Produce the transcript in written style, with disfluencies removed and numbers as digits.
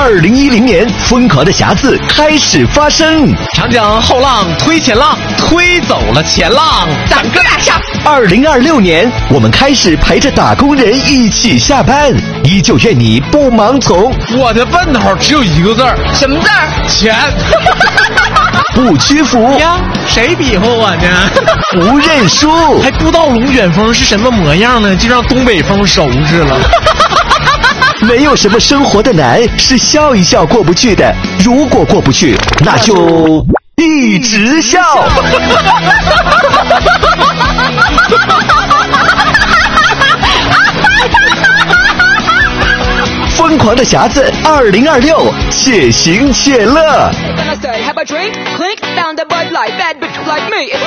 2010年，疯狂的匣子开始发生。 长江后浪推前浪，推走了前浪， 咱哥俩上。 2026年，我们开始陪着打工人一起下班，依旧愿你不盲从。 我的奔头只有一个字儿， 什么字儿？ 钱。 不屈服呀，谁比划我呢？ 不认输， 还不知道龙卷风是什么模样呢，就让东北风收拾了。 没有什么生活的难是笑一笑过不去的，如果过不去，那就一直笑。疯狂的匣子2026，且行且乐。